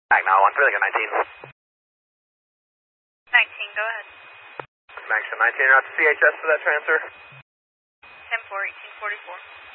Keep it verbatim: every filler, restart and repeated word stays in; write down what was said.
Back now, one three, nineteen. nineteen, go ahead. Max nineteen, out to C H S for that transfer. ten four, eighteen forty-four.